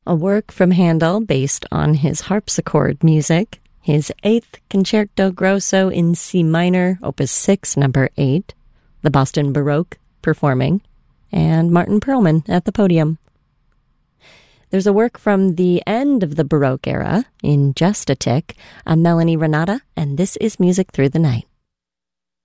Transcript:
a work from Handel based on his harpsichord music, his 8th Concerto Grosso in C minor, Opus 6, number 8, the Boston Baroque performing, and Martin Perlman at the podium. There's a work from the end of the Baroque era, in just a tick, a Melanie Renata, and this is Music Through the Night.